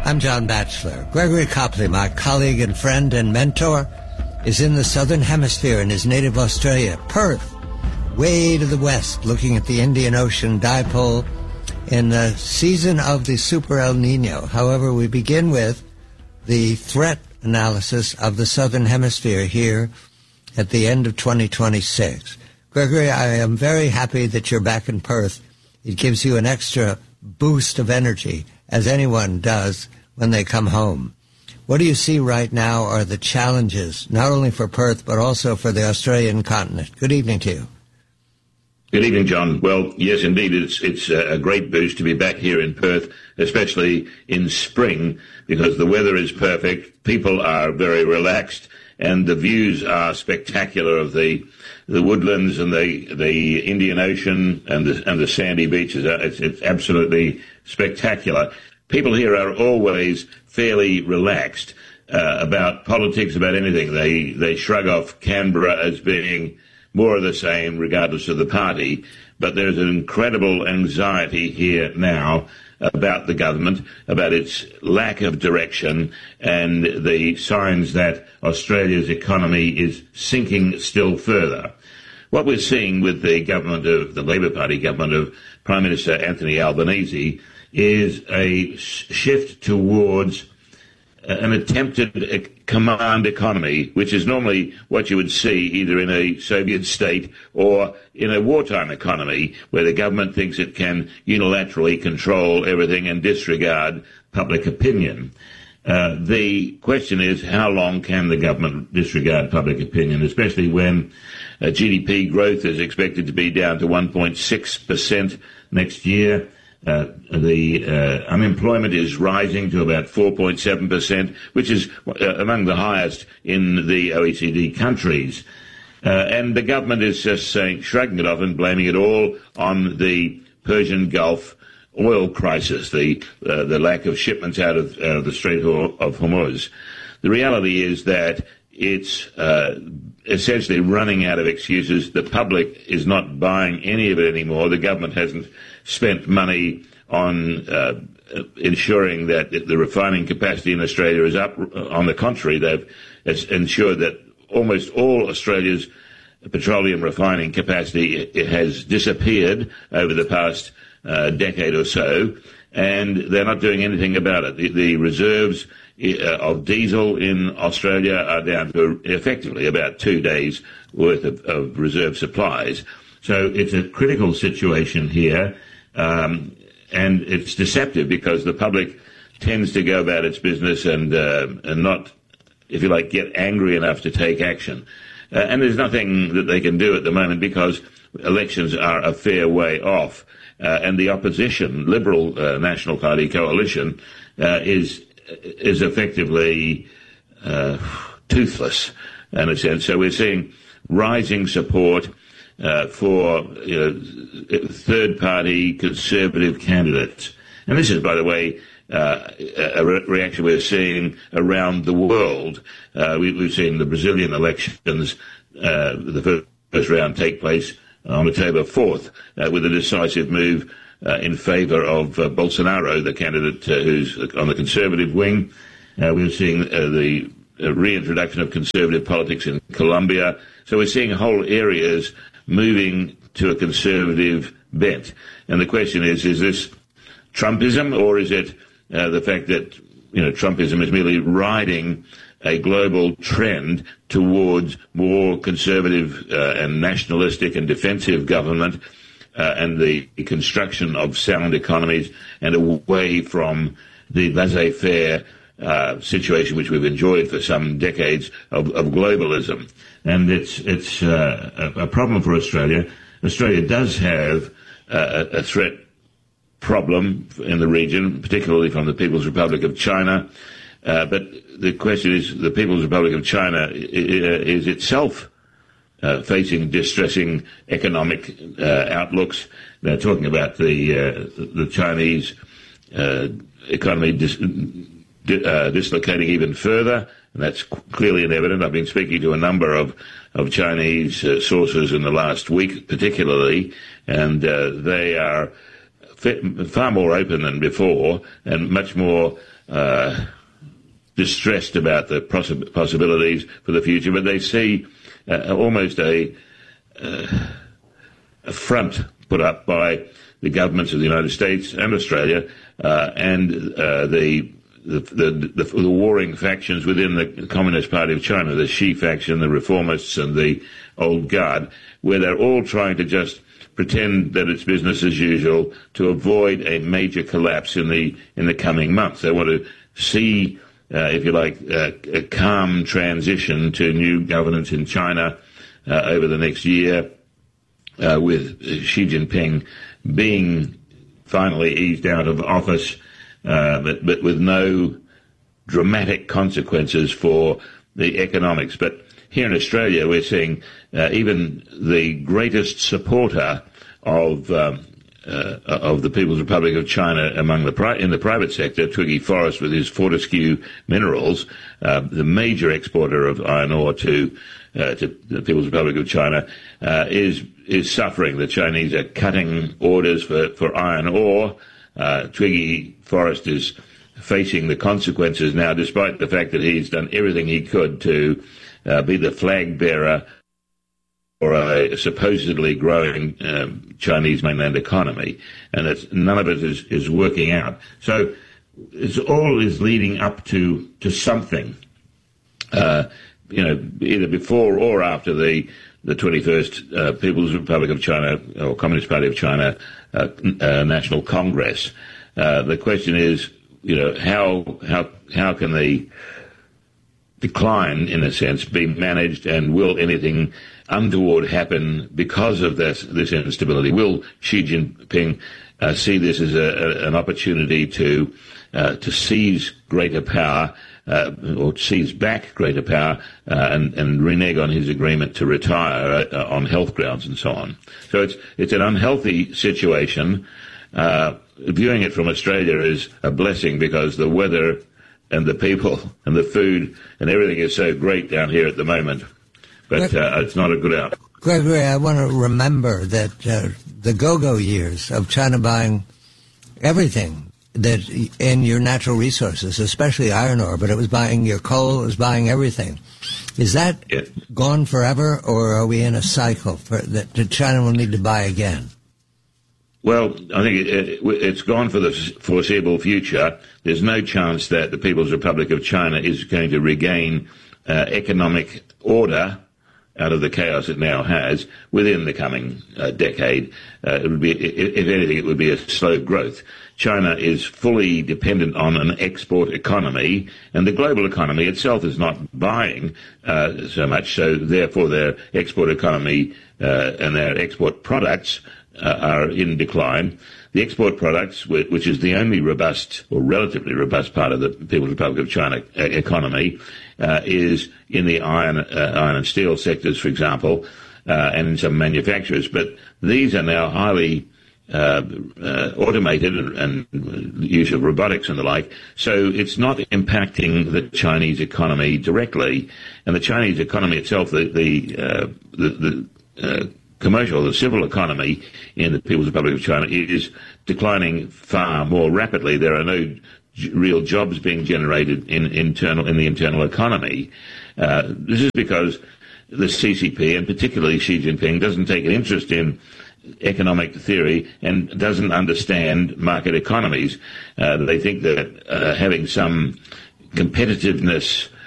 I'm John Batchelor. Gregory Copley, my colleague and friend and mentor, is in the southern hemisphere in his native Australia, Perth, way to the west, looking at the Indian Ocean dipole in the season of the Super El Nino. However, we begin with the threat analysis of the southern hemisphere here at the end of 2026. Gregory, I am very happy that you're back in Perth. It gives you an extra boost of energy, as anyone does when they come home. What do you see right now are the challenges, not only for Perth, but also for the Australian continent? Good evening to you. Good evening, John. Well, yes, indeed, it's a great boost to be back here in Perth, especially in spring, because the weather is perfect, people are very relaxed, and the views are spectacular of the woodlands and the Indian Ocean and the sandy beaches. It's absolutely spectacular. People here are always fairly relaxed about politics, about anything. They shrug off Canberra as being more of the same, regardless of the party. But there's an incredible anxiety here now about the government, about its lack of direction, and the signs that Australia's economy is sinking still further. What we're seeing with the government of the Labor Party government of Prime Minister Anthony Albanese is a shift towards an attempted command economy, which is normally what you would see either in a Soviet state or in a wartime economy, where the government thinks it can unilaterally control everything and disregard public opinion. The question is, how long can the government disregard public opinion, especially when GDP growth is expected to be down to 1.6% next year? The unemployment is rising to about 4.7%, which is among the highest in the OECD countries. And the government is just shrugging it off and blaming it all on the Persian Gulf oil crisis, the lack of shipments out of the Strait of Hormuz. The reality is that it's essentially running out of excuses. The public is not buying any of it anymore. The government hasn't spent money on ensuring that the refining capacity in Australia is up. On the contrary, they've ensured that almost all Australia's petroleum refining capacity it has disappeared over the past decade or so, and they're not doing anything about it. The reserves of diesel in Australia are down to effectively about 2 days' worth of reserve supplies. So it's a critical situation here, and it's deceptive because the public tends to go about its business and not, if you like, get angry enough to take action. And there's nothing that they can do at the moment because elections are a fair way off. And the opposition, Liberal National Party coalition, is effectively toothless in a sense. So we're seeing rising support for third-party conservative candidates. And this is, by the way, a reaction we're seeing around the world. We've seen the Brazilian elections, the first round take place on October 4th, with a decisive move in favour of Bolsonaro, the candidate who's on the conservative wing. We're seeing the reintroduction of conservative politics in Colombia. So we're seeing whole areas moving to a conservative bent. And the question is this Trumpism, or is it the fact that Trumpism is merely riding a global trend towards more conservative and nationalistic and defensive government and the construction of sound economies and away from the laissez-faire situation which we've enjoyed for some decades of globalism. And it's a problem for Australia. Australia does have a threat problem in the region, particularly from the People's Republic of China. But the question is, the People's Republic of China is itself facing distressing economic outlooks. They're talking about the Chinese economy dislocating even further, and that's clearly evident. I've been speaking to a number of Chinese sources in the last week, particularly, and they are far more open than before and much more distressed about the possibilities for the future, but they see almost a front put up by the governments of the United States and Australia and the warring factions within the Communist Party of China, the Xi faction, the reformists, and the old guard, where they're all trying to just pretend that it's business as usual to avoid a major collapse in the coming months. They want to see, if you like, a calm transition to new governance in China over the next year, with Xi Jinping being finally eased out of office, but with no dramatic consequences for the economics. But here in Australia, we're seeing even the greatest supporter of the People's Republic of China in the private sector, Twiggy Forrest, with his Fortescue Minerals, the major exporter of iron ore to the People's Republic of China, is suffering. The Chinese are cutting orders for iron ore. Twiggy Forrest is facing the consequences now, despite the fact that he's done everything he could to be the flag bearer for a supposedly growing Chinese mainland economy, and none of it is working out. So it's all is leading up to something, either before or after the 21st People's Republic of China or Communist Party of China National Congress. The question is, how can the decline, in a sense, be managed, and will anything untoward happen because of this instability? Will Xi Jinping see this as an opportunity to seize greater power, or seize back greater power, and renege on his agreement to retire on health grounds and so on? So it's an unhealthy situation. Viewing it from Australia is a blessing, because the weather and the people and the food and everything is so great down here at the moment. But it's not a good out. Gregory, I want to remember that the go-go years of China buying everything that in your natural resources, especially iron ore, but it was buying your coal, it was buying everything. Is that gone forever, or are we in a cycle that China will need to buy again? Well, I think it's gone for the foreseeable future. There's no chance that the People's Republic of China is going to regain economic order out of the chaos it now has within the coming decade. It would be, if anything, it would be a slow growth. China is fully dependent on an export economy, and the global economy itself is not buying so much. So therefore, their export economy and their export products are in decline. The export products, which is the only robust or relatively robust part of the People's Republic of China economy, is in the iron and steel sectors, for example, and in some manufacturers. But these are now highly automated and use of robotics and the like. So it's not impacting the Chinese economy directly. And the Chinese economy itself, the commercial, the civil economy in the People's Republic of China is declining far more rapidly. There are no real jobs being generated in the internal economy. This is because the CCP, and particularly Xi Jinping, doesn't take an interest in economic theory and doesn't understand market economies. They think that having some competitiveness